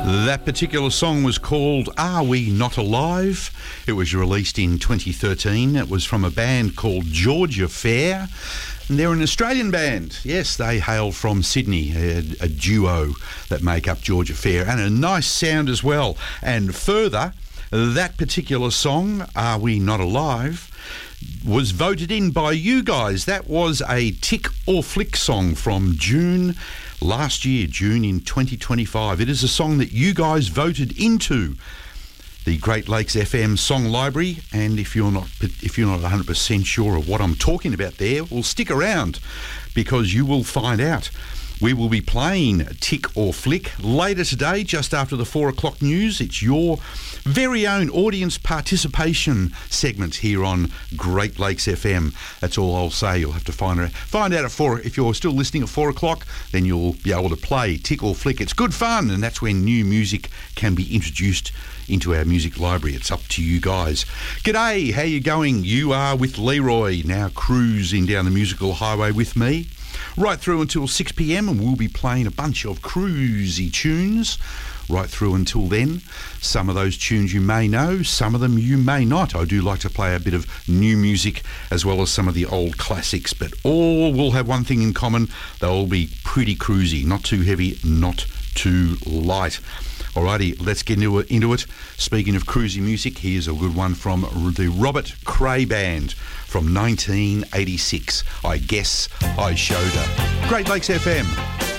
That particular song was called Are We Not Alive? It was released in 2013. It was from a band called Georgia Fair. And they're an Australian band. Yes, they hail from Sydney, a duo that make up Georgia Fair, and a nice sound as well. And further, that particular song, Are We Not Alive, was voted in by you guys. That was a Tick or Flick song from June last year, June in 2025. It is a song that you guys voted into the Great Lakes FM Song Library, and if you're not 100% sure of what I'm talking about there, well, stick around because you will find out. We will be playing Tick or Flick later today, just after the 4 o'clock news. It's your very own audience participation segment here on Great Lakes FM. That's all I'll say. You'll have to find out at 4. If you're still listening at 4 o'clock, then you'll be able to play Tick or Flick. It's good fun, and that's when new music can be introduced into our music library. It's up to you guys. G'day, how you going? You are with Leroy, now cruising down the musical highway with me, right through until 6 p.m, and we'll be playing a bunch of cruisy tunes right through until then. Some of those tunes you may know, some of them you may not. I do like to play a bit of new music as well as some of the old classics, but all will have one thing in common. They'll all be pretty cruisy, not too heavy, not too light. Alrighty, let's get into it. Speaking of cruisy music, here's a good one from the Robert Cray Band from 1986. I Guess I Showed Her. Great Lakes FM.